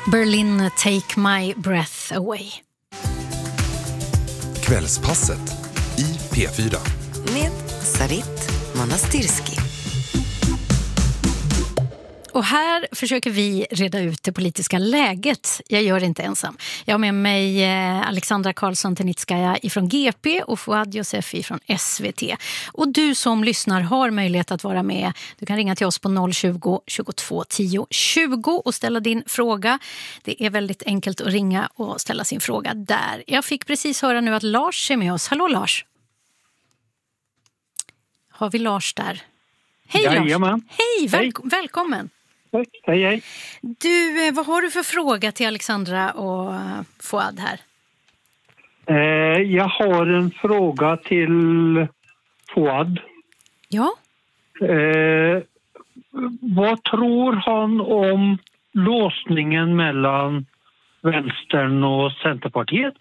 Berlin, Take My Breath Away. Kvällspasset i P4. Med Sarit Monastirski. Och här försöker vi reda ut det politiska läget. Jag gör det inte ensam. Jag har med mig Alexandra Karlsson-Tenitskaja ifrån GP och Fouad Youssef ifrån SVT. Och du som lyssnar har möjlighet att vara med. Du kan ringa till oss på 020 22 10 20 och ställa din fråga. Det är väldigt enkelt att ringa och ställa sin fråga där. Jag fick precis höra nu att Lars är med oss. Hallå Lars! Har vi Lars där? Hej Lars! Hej, välkommen! Hej. Du, vad har du för fråga till Alexandra och Fouad här? Jag har en fråga till Fouad. Ja? Vad tror han om låsningen mellan Vänstern och Centerpartiet?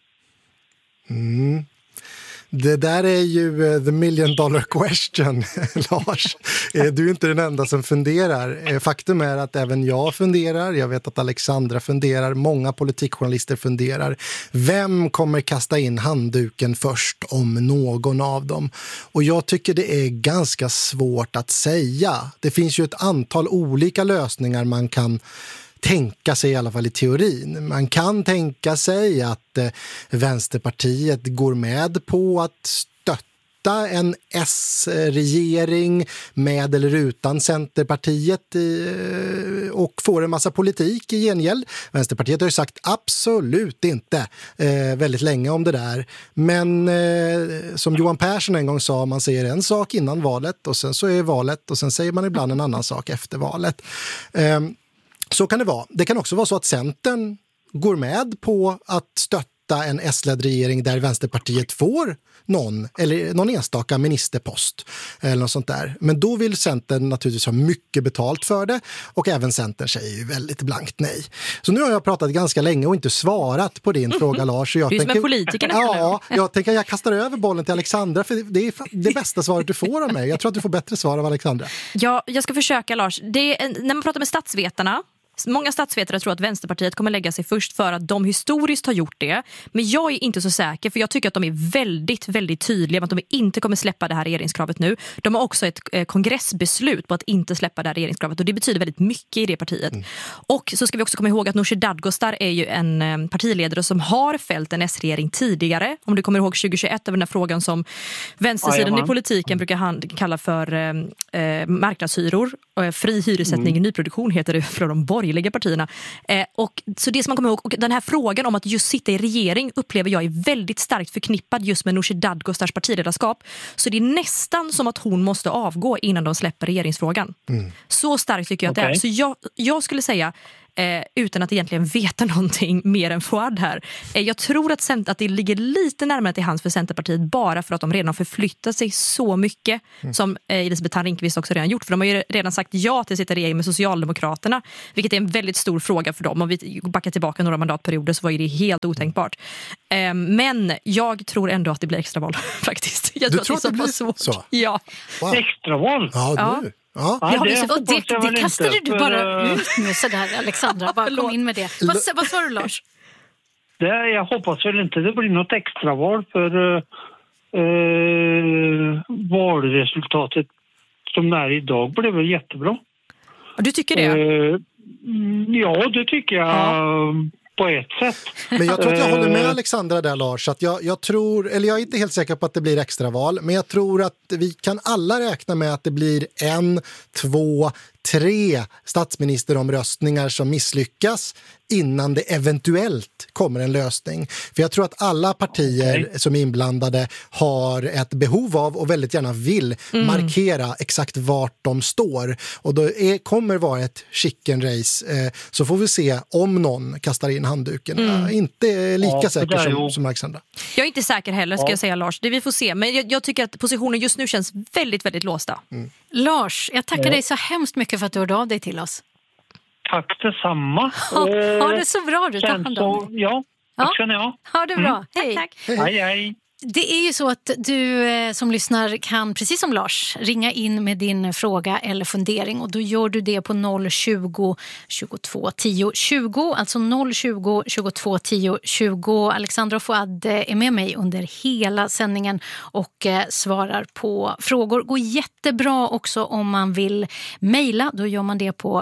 Det där är ju the million dollar question, Lars. Du är inte den enda som funderar. Faktum är att även jag funderar. Jag vet att Alexandra funderar. Många politikjournalister funderar. Vem kommer kasta in handduken först om någon av dem? Och jag tycker det är ganska svårt att säga. Det finns ju ett antal olika lösningar man kan tänka sig, i alla fall i teorin. Man kan tänka sig att Vänsterpartiet går med på att stötta en S-regering med eller utan Centerpartiet och får en massa politik i gengäld. Vänsterpartiet har ju sagt absolut inte väldigt länge om det där. Men som Johan Persson en gång sa, man säger en sak innan valet och sen så är valet och sen säger man ibland en annan sak efter valet. Så kan det vara. Det kan också vara så att Centern går med på att stötta en S-ledd regering där Vänsterpartiet får någon enstaka ministerpost eller något sånt där. Men då vill Centern naturligtvis ha mycket betalt för det och även Centern säger ju väldigt blankt nej. Så nu har jag pratat ganska länge och inte svarat på din fråga, Lars. Jag tänker, som en politiker. Jag tänker att jag kastar över bollen till Alexandra för det är det bästa svaret du får av mig. Jag tror att du får bättre svar av Alexandra. Ja, jag ska försöka, Lars. När man pratar med statsvetarna, många statsvetare tror att Vänsterpartiet kommer lägga sig först för att de historiskt har gjort det. Men jag är inte så säker, för jag tycker att de är väldigt, väldigt tydliga med att de inte kommer släppa det här regeringskravet nu. De har också ett kongressbeslut på att inte släppa det här regeringskravet och det betyder väldigt mycket i det partiet. Och så ska vi också komma ihåg att Nooshi Dadgostar är ju en partiledare som har fällt en S-regering tidigare. Om du kommer ihåg 2021 över den här frågan som vänstersidan i politiken brukar kalla för marknadshyror. Fri hyressättning i nyproduktion heter det för de borgerliga partierna. Och så det som man kommer ihåg, och den här frågan om att just sitta i regering upplever jag är väldigt starkt förknippad just med Nooshi Dadgostars partiledarskap. Så det är nästan som att hon måste avgå innan de släpper regeringsfrågan. Så starkt tycker jag att det är. Så jag skulle säga utan att egentligen veta någonting mer än Fouad här. Jag tror att det ligger lite närmare till hands för Centerpartiet bara för att de redan har förflyttat sig så mycket som Elisabeth Thand-Ringqvist också redan gjort. För de har ju redan sagt ja till att sitta i regering med Socialdemokraterna, vilket är en väldigt stor fråga för dem. Om vi backar tillbaka några mandatperioder så var ju det helt otänkbart. Men jag tror ändå att det blir extraval faktiskt. Jag tror att det blir så? Ja. Wow. Extraval? Ja, du. Ja. Det kastade du bara ut med sådär, Alexandra. Bara kom in med det. Vad sa du, Lars? Jag hoppas väl inte det blir något extraval för valresultatet som det är idag blev väl jättebra. Du tycker det? Ja, det tycker jag på ett sätt. Men jag tror att jag håller med Alexandra där, Lars. Att jag är inte helt säker på att det blir extraval, men jag tror att vi kan alla räkna med att det blir 1, 2, 3 statsministeromröstningar som misslyckas innan det eventuellt kommer en lösning. För jag tror att alla partier som är inblandade har ett behov av och väldigt gärna vill markera exakt vart de står. Och då kommer vara ett chicken race. Så får vi se om någon kastar in handduken. Inte lika säker som Alexandra. Jag är inte säker heller, ska jag säga, Lars. Det vi får se. Men jag tycker att positionen just nu känns väldigt, väldigt låsta. Lars, jag tackar dig så hemskt mycket för att du hörde av dig till oss. Tack detsamma. Ha det så bra, du tar hand om dig. Ja, tack ska ni ha. Ha det bra. Hej. Tack. Hej. Det är ju så att du som lyssnar kan, precis som Lars, ringa in med din fråga eller fundering, och då gör du det på 020 22 10 20, alltså 020 22 10 20. Alexandra och Fouad är med mig under hela sändningen och svarar på frågor. Går jättebra också om man vill mejla, då gör man det på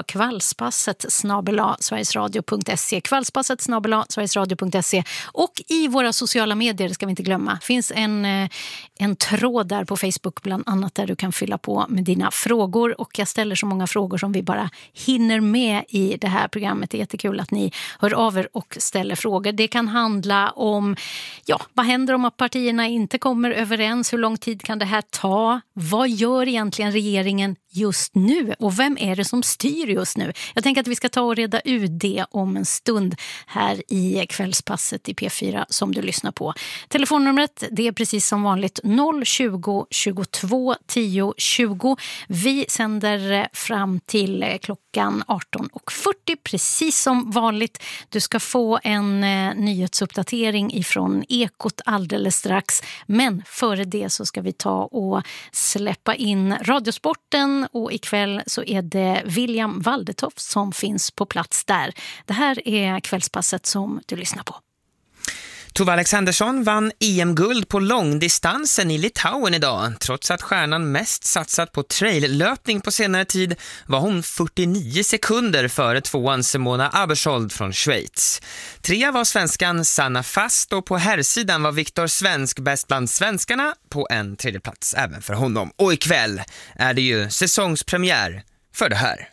kvällspasset@sverigesradio.se, kvällspasset@sverigesradio.se, och i våra sociala medier ska vi inte glömma. Finns en tråd där på Facebook bland annat där du kan fylla på med dina frågor, och jag ställer så många frågor som vi bara hinner med i det här programmet. Det är jättekul att ni hör av er och ställer frågor. Det kan handla om, vad händer om att partierna inte kommer överens? Hur lång tid kan det här ta? Vad gör egentligen regeringen just nu? Och vem är det som styr just nu? Jag tänker att vi ska ta och reda ut det om en stund här i kvällspasset i P4 som du lyssnar på. Telefonnumret, det är precis som vanligt 020 22 10 20. Vi sänder fram till klockan 18:40 precis som vanligt. Du ska få en nyhetsuppdatering ifrån Ekot alldeles strax. Men före det så ska vi ta och släppa in Radiosporten, och ikväll så är det William Waldetoft som finns på plats där. Det här är kvällspasset som du lyssnar på. Tove Alexandersson vann EM-guld på långdistansen i Litauen idag. Trots att stjärnan mest satsat på traillöpning på senare tid var hon 49 sekunder före tvåan Simona Abersold från Schweiz. Trea var svenskan Sanna Fast, och på herrsidan var Viktor Svensk bäst bland svenskarna, på en tredje plats även för honom. Och ikväll är det ju säsongspremiär för det här.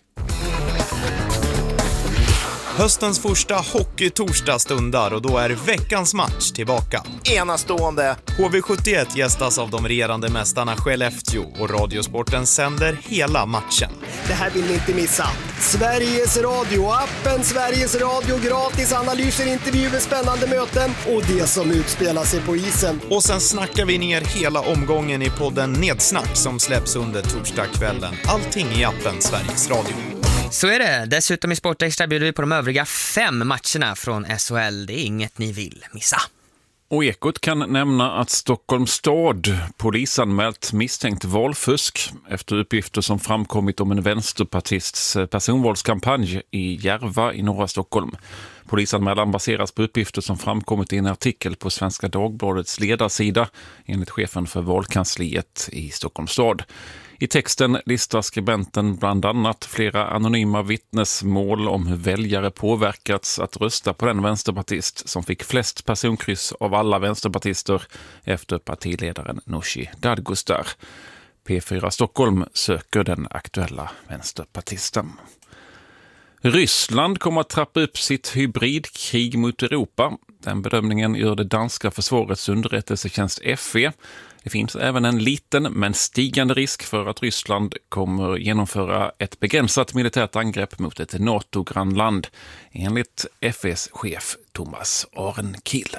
Höstens första hockeytorsdag stundar, och då är veckans match tillbaka. Enastående! HV71 gästas av de regerande mästarna Skellefteå, och Radiosporten sänder hela matchen. Det här vill ni inte missa. Sveriges Radio, appen Sveriges Radio, gratis analyser, intervjuer, spännande möten och det som utspelar sig på isen. Och sen snackar vi ner hela omgången i podden Nedsnack som släpps under torsdagskvällen. Allting i appen Sveriges Radio. Så är det. Dessutom i Sportextra bjuder vi på de övriga 5 matcherna från SHL. Det är inget ni vill missa. Och Ekot kan nämna att Stockholms stad polisanmält misstänkt valfusk efter uppgifter som framkommit om en vänsterpartists personvalskampanj i Järva i norra Stockholm. Polisanmälan baseras på uppgifter som framkommit i en artikel på Svenska Dagbladets ledarsida enligt chefen för valkansliet i Stockholms stad. I texten listar skribenten bland annat flera anonyma vittnesmål om hur väljare påverkats att rösta på den vänsterpartist som fick flest personkryss av alla vänsterpartister efter partiledaren Nooshi Dadgostar. P4 Stockholm söker den aktuella vänsterpartisten. Ryssland kommer att trappa upp sitt hybridkrig mot Europa. Den bedömningen gör det danska försvarets underrättelsetjänst FE. Det finns även en liten men stigande risk för att Ryssland kommer genomföra ett begränsat militärt angrepp mot ett NATO-grannland, enligt FEs chef Thomas Arenkiel.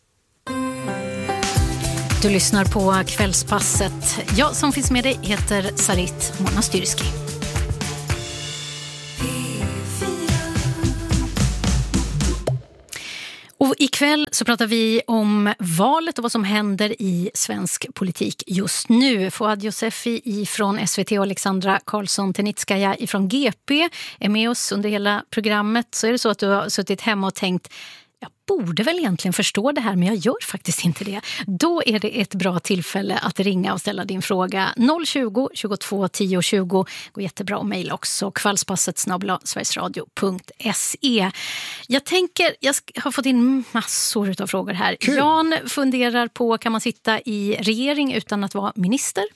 Du lyssnar på kvällspasset. Jag som finns med dig heter Sarit Monastyrski. Och ikväll så pratar vi om valet och vad som händer i svensk politik just nu. Fouad Youssefi från SVT och Alexandra Karlsson-Tenitskaja från GP är med oss under hela programmet. Så är det så att du har suttit hemma och tänkt, jag borde väl egentligen förstå det här, men jag gör faktiskt inte det. Då är det ett bra tillfälle att ringa och ställa din fråga. 020 22 10 20. Går jättebra att mejla också. kvällspasset@sverigesradio.se. Jag har fått in massor av frågor här. Kul. Jan funderar på, kan man sitta i regering utan att vara minister?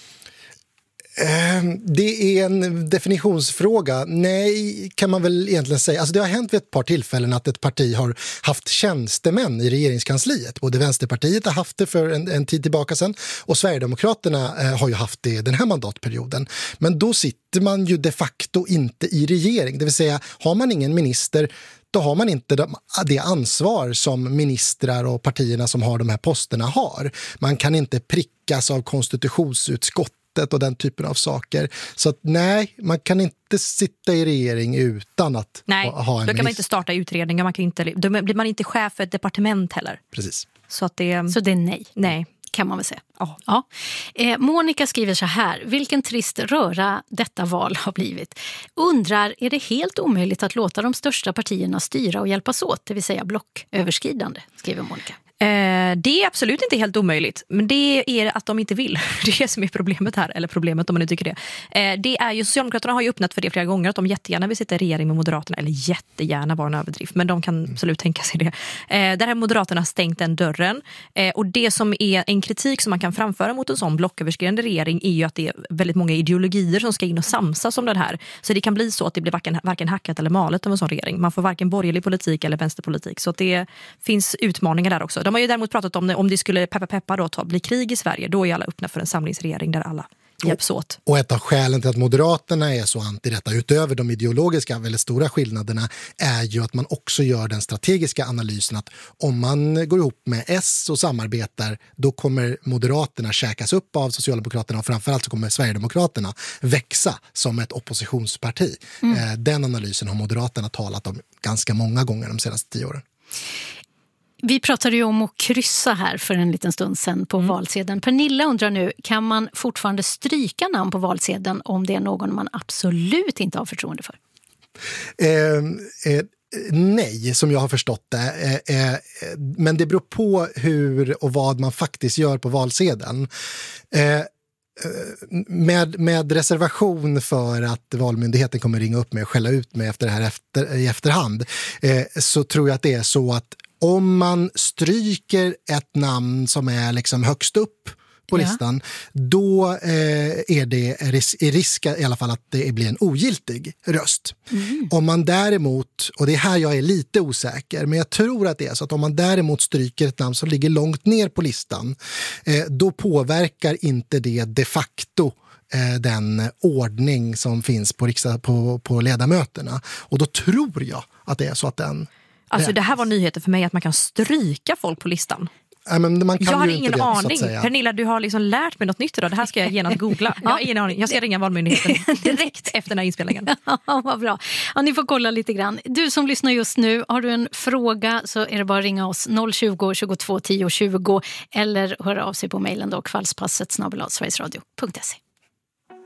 Det är en definitionsfråga. Nej, kan man väl egentligen säga. Alltså det har hänt vid ett par tillfällen att ett parti har haft tjänstemän i regeringskansliet. Både Vänsterpartiet har haft det för en tid tillbaka sedan, och Sverigedemokraterna har ju haft det den här mandatperioden. Men då sitter man ju de facto inte i regering. Det vill säga, har man ingen minister, då har man inte det ansvar som ministrar och partierna som har de här posterna har. Man kan inte prickas av konstitutionsutskottet och den typen av saker. Så att nej, man kan inte sitta i regering utan att ha en minister. Då kan man inte starta utredningar, då blir man inte chef för ett departement heller. Precis. Så det är nej. Nej. kan man väl säga. Ja. Monica skriver så här: vilken trist röra detta val har blivit. Undrar, är det helt omöjligt att låta de största partierna styra och hjälpas åt, det vill säga blocköverskridande, skriver Monica. Det är absolut inte helt omöjligt, men det är att de inte vill. Det är det som är problemet här, eller problemet om man nu tycker det. Det är ju, Socialdemokraterna har ju öppnat för det flera gånger, att de jättegärna vill sitta i regering med Moderaterna, eller jättegärna var en överdrift, men de kan absolut tänka sig det. Där har Moderaterna stängt den dörren, och det som är en kritik som man kan framföra mot en sån blocköverskridande regering är ju att det är väldigt många ideologier som ska in och samsas om den här. Så det kan bli så att det blir varken hackat eller malet av en sån regering. Man får varken borgerlig politik eller vänsterpolitik, så att det finns utmaningar där också. De har ju däremot pratat om det skulle peppa då bli krig i Sverige, då är alla öppna för en samlingsregering där alla hjälps åt. Och ett av skälen till att Moderaterna är så anti detta, utöver de ideologiska väldigt stora skillnaderna, är ju att man också gör den strategiska analysen att om man går ihop med S och samarbetar, då kommer Moderaterna käkas upp av Socialdemokraterna, och framförallt så kommer Sverigedemokraterna växa som ett oppositionsparti. Den analysen har Moderaterna talat om ganska många gånger de senaste 10 åren. Vi pratade ju om att kryssa här för en liten stund sedan på valsedeln. Pernilla undrar nu, kan man fortfarande stryka namn på valsedeln om det är någon man absolut inte har förtroende för? Nej, som jag har förstått det. Men det beror på hur och vad man faktiskt gör på valsedeln. Med reservation för att Valmyndigheten kommer ringa upp mig och skälla ut mig efter det här i efterhand, så tror jag att det är så att om man stryker ett namn som är liksom högst upp på listan, då är det risk i alla fall att det blir en ogiltig röst. Om man däremot, och det är här jag är lite osäker, men jag tror att det är så att om man däremot stryker ett namn som ligger långt ner på listan, då påverkar inte det de facto den ordning som finns på ledamöterna. Och då tror jag att det är så att den... Alltså det här var nyheter för mig, att man kan stryka folk på listan. Ja, men man kan jag har ju ingen inte det, aning. Pernilla, du har liksom lärt mig något nytt idag. Det här ska jag genast googla. Jag har ingen aning. Jag ska ringa Valmyndigheten direkt efter den här inspelningen. Ja, vad bra. Ja, ni får kolla lite grann. Du som lyssnar just nu, har du en fråga så är det bara att ringa oss 020 22 10 20 eller höra av sig på mejlen då, kvällspasset@sverigesradio.se.